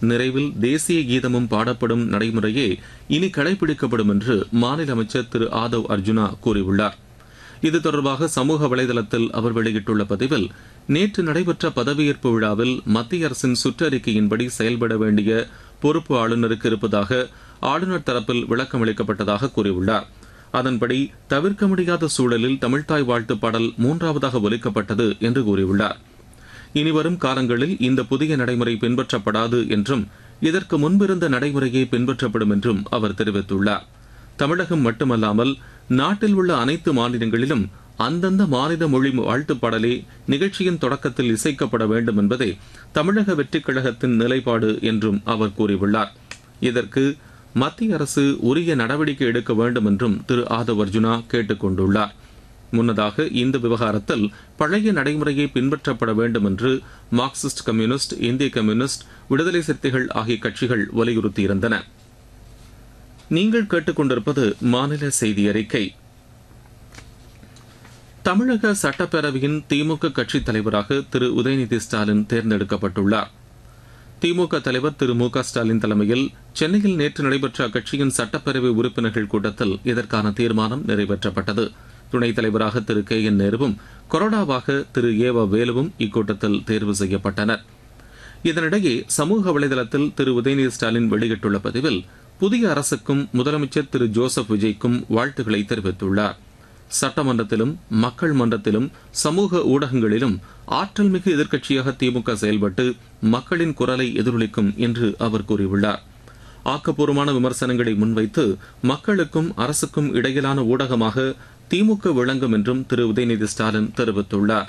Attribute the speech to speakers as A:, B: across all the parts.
A: நிறைவில் தேசிய கீதமும் பாடப்படும் நடைமுறையே இனி கடைபிடிக்கப்படும் என்று மாநில அமைச்சர் திரு ஆதவ் அர்ஜுனா கூறியுள்ளார். இது தொடர்பாக சமூக வலைதளத்தில் அவர் வெளியிட்டுள்ள பதிவில், நேற்று நடைபெற்ற பதவியேற்பு விழாவில் மத்திய அரசின் சுற்றறிக்கையின்படி செயல்பட வேண்டிய பொறுப்பு ஆளுநருக்கு இருப்பதாக ஆளுநர் தரப்பில் விளக்கம் அளிக்கப்பட்டதாக கூறியுள்ளார். அதன்படி தவிர்க்க முடியாத சூழலில் தமிழ்த்தாய் வாழ்த்து பாடல் 3வது ஒலிக்கப்பட்டது என்று கூறியுள்ளார். இனிவரும் காலங்களில் இந்த புதிய நடைமுறை பின்பற்றப்படாது என்றும் இதற்கு முன்பிருந்த நடைமுறையே பின்பற்றப்படும் என்றும் அவர் தெரிவித்துள்ளார். தமிழகம் மட்டுமல்லாமல் நாட்டில் உள்ள அனைத்து மாநிலங்களிலும் அந்தந்த மாநில மொழி வாழ்த்து பாடலே நிகழ்ச்சியின் தொடக்கத்தில் இசைக்கப்பட வேண்டும் என்பதே தமிழக வெற்றிக் கழகத்தின் நிலைப்பாடு என்றும் அவர் கூறியுள்ளார். இதற்கு மத்திய அரசு உரிய நடவடிக்கை எடுக்க வேண்டும் என்றும் திரு ஆதவ் அர்ஜுனா கேட்டுக் கொண்டுள்ளார். முன்னதாக இந்த விவகாரத்தில் பழைய நடைமுறையை பின்பற்றப்பட வேண்டும் என்று மார்க்சிஸ்ட் கம்யூனிஸ்ட், இந்திய கம்யூனிஸ்ட், விடுதலை சிறுத்தைகள் ஆகிய கட்சிகள் வலியுறுத்தியிருந்தன. நீங்கள் கேட்டுக்கொண்டிருப்பது மாநில செய்தி அறிக்கை. தமிழக சட்டப்பேரவையின் திமுக கட்சித் தலைவராக திரு உதயநிதி ஸ்டாலின் தேர்ந்தெடுக்கப்பட்டுள்ளார். திமுக தலைவர் திரு மு க ஸ்டாலின் தலைமையில் சென்னையில் நேற்று நடைபெற்ற அக்கட்சியின் சட்டப்பேரவை உறுப்பினர்கள் கூட்டத்தில் இதற்கான தீர்மானம் நிறைவேற்றப்பட்டது. துணைத் தலைவராக திரு கே என் நேருவும், கொறடாவாக திரு ஏ வ வேலுவும் இக்கூட்டத்தில் தேர்வு செய்யப்பட்டனர். இதனிடையே சமூக வலைதளத்தில் திரு உதயநிதி ஸ்டாலின் வெளியிட்டுள்ள பதிவில், புதிய அரசுக்கும் முதலமைச்சர் திரு ஜோசப் விஜய்க்கும் வாழ்த்துக்களை தெரிவித்துள்ளார். சட்டமன்றத்திலும் மக்கள் மன்றத்திலும் சமூக ஊடகங்களிலும் ஆற்றல் மிகு எதிர்க்கட்சியாக திமுக செயல்பட்டு மக்களின் குரலை எதிரொலிக்கும் என்று அவர் கூறியுள்ளார். ஆக்கப்பூர்வமான விமர்சனங்களை முன்வைத்து மக்களுக்கும் அரசுக்கும் இடையிலான ஊடகமாக திமுக விளங்கும் என்றும் திரு உதயநிதி ஸ்டாலின் தெரிவித்துள்ளார்.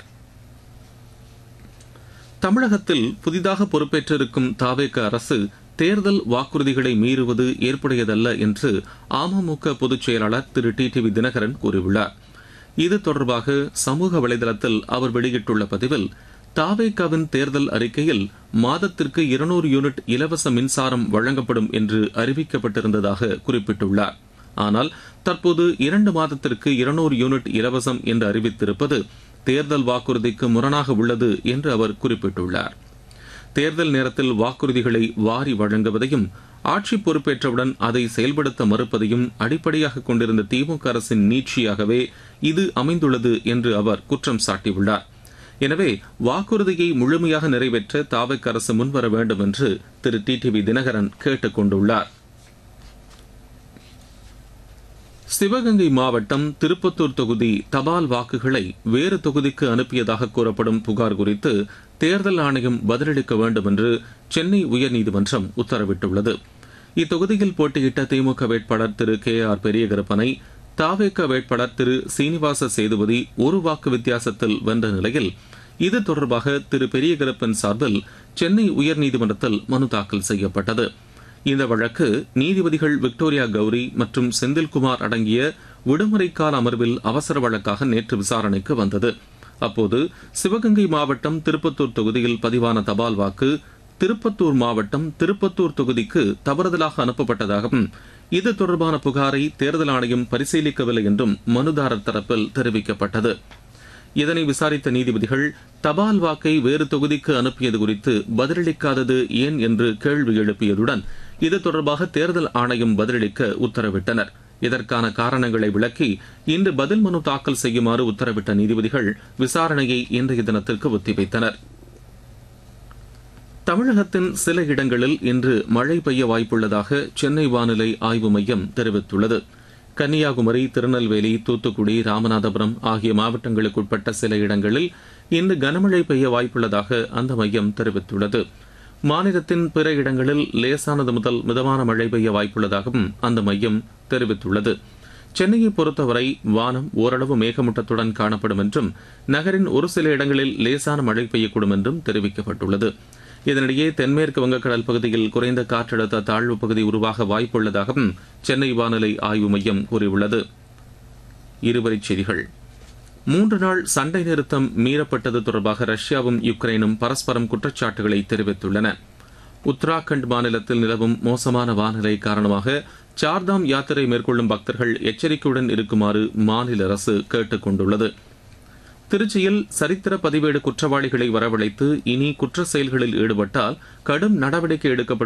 A: தமிழகத்தில் புதிதாக பொறுப்பேற்றிருக்கும் தாவேக அரசு தேர்தல் வாக்குறுதிகளை மீறுவது ஏற்புடையதல்ல என்று அமமுக பொதுச் செயலாளர் திரு டிடிவி தினகரன் கூறியுள்ளார். இது தொடர்பாக சமூக வலைதளத்தில் அவர் வெளியிட்டுள்ள பதிவில், தாவேகாவின் தேர்தல் அறிக்கையில் மாதத்திற்கு 200 யூனிட் இலவச மின்சாரம் வழங்கப்படும் என்று அறிவிக்கப்பட்டிருந்ததாக குறிப்பிட்டுள்ளார். ஆனால் தற்போது 2 மாதத்திற்கு 200 யூனிட் இலவசம் என்று அறிவித்திருப்பது தேர்தல் வாக்குறுதிக்கு முரணாக உள்ளது என்று அவர் குறிப்பிட்டுள்ளார். தேர்தல் நேரத்தில் வாக்குறுதிகளை வாரி வழங்குவதையும் ஆட்சி பொறுப்பேற்றவுடன் அதை செயல்படுத்த மறுப்பதையும் அடிப்படையாக கொண்டிருந்த திமுக அரசின் நீட்சியாகவே இது அமைந்துள்ளது என்று அவர் குற்றம் சாட்டியுள்ளார். எனவே வாக்குறுதியை முழுமையாக நிறைவேற்ற தாவேக அரசு முன்வர வேண்டும் என்று திரு டிடிவி தினகரன் கேட்டுக் கொண்டுள்ளார். சிவகங்கை மாவட்டம் திருப்பத்தூர் தொகுதி தபால் வாக்குகளை வேறு தொகுதிக்கு அனுப்பியதாக கூறப்படும் புகார் குறித்து தேர்தல் ஆணையம் பதிலளிக்க வேண்டும் என்று சென்னை உயர்நீதிமன்றம் உத்தரவிட்டுள்ளது. இத்தொகுதியில் போட்டியிட்ட திமுக வேட்பாளர் திரு கே ஆர் பெரியகருப்பனை தாவேக வேட்பாளர் திரு சீனிவாச சேதுபதி ஒரு வாக்கு வித்தியாசத்தில் வென்ற நிலையில் இது தொடர்பாக திரு பெரியகருப்பன் சார்பில் சென்னை உயர்நீதிமன்றத்தில் மனு தாக்கல் செய்யப்பட்டது. இந்த வழக்கு நீதிபதிகள் விக்டோரியா கௌரி மற்றும் செந்தில்குமார் அடங்கிய விடுமுறை கால அமர்வில் அவசர வழக்காக நேற்று விசாரணைக்கு வந்தது. அப்போது சிவகங்கை மாவட்டம் திருப்பத்தூர் தொகுதியில் பதிவான தபால் வாக்கு திருப்பத்தூர் மாவட்டம் திருப்பத்தூர் தொகுதிக்கு தவறுதலாக அனுப்பப்பட்டதாகவும் இது தொடர்பான புகாரை தேர்தல் ஆணையம் பரிசீலிக்கவில்லை என்றும் மனுதாரர் தரப்பில் தெரிவிக்கப்பட்டது. இதனை விசாரித்த நீதிபதிகள் தபால் வாக்கை வேறு தொகுதிக்கு அனுப்பியது குறித்து பதிலளிக்காதது ஏன் என்று கேள்வி எழுப்பியதுடன் இது தொடர்பாக தேர்தல் ஆணையம் பதிலளிக்க உத்தரவிட்டனர். இதற்கான காரணங்களை விளக்கி இன்று பதில் மனு தாக்கல் செய்யுமாறு உத்தரவிட்ட நீதிபதிகள் விசாரணையை இன்றைய தினத்திற்கு ஒத்திவைத்தனர். தமிழகத்தின் சில இடங்களில் இன்று மழை பெய்ய வாய்ப்புள்ளதாக சென்னை வானிலை ஆய்வு மையம் தெரிவித்துள்ளது. கன்னியாகுமரி, திருநெல்வேலி, தூத்துக்குடி, ராமநாதபுரம் ஆகிய மாவட்டங்களுக்கு உட்பட்ட சில இடங்களில் இன்று கனமழை பெய்ய வாய்ப்புள்ளதாக அந்த மையம் தெரிவித்துள்ளது. மாநிலத்தின் பிற இடங்களில் லேசானது முதல் மிதமான மழை பெய்ய வாய்ப்புள்ளதாகவும் அந்த மையம் தெரிவித்துள்ளது. சென்னையை பொறுத்தவரை வானம் ஓரளவு மேகமூட்டத்துடன் காணப்படும் என்றும் நகரின் ஒரு சில இடங்களில் லேசான மழை பெய்யக்கூடும் என்றும் தெரிவிக்கப்பட்டுள்ளது. இதனிடையே தென்மேற்கு வங்கக்கடல் பகுதியில் குறைந்த காற்றழுத்த தாழ்வு பகுதி உருவாக வாய்ப்புள்ளதாகவும் சென்னை வானிலை ஆய்வு மையம் கூறியுள்ளது. இருவரிச் செய்திகள். 3 நாள் சண்டை நிறுத்தம் மீறப்பட்டது தொடர்பாக ரஷ்யாவும் யுக்ரைனும் பரஸ்பரம் குற்றச்சாட்டுகளை தெரிவித்துள்ளன. உத்தராகண்ட் மாநிலத்தில் நிலவும் மோசமான வானிலை காரணமாக சார்தாம் யாத்திரை மேற்கொள்ளும் பக்தர்கள் எச்சரிக்கையுடன் இருக்குமாறு மாநில அரசு கேட்டுக் கொண்டுள்ளது. திருச்சியில் சரித்திர பதிவேடு குற்றவாளிகளை வரவழைத்து இனி குற்ற செயல்களில் ஈடுபட்டால் கடும் நடவடிக்கை எடுக்கப்படும்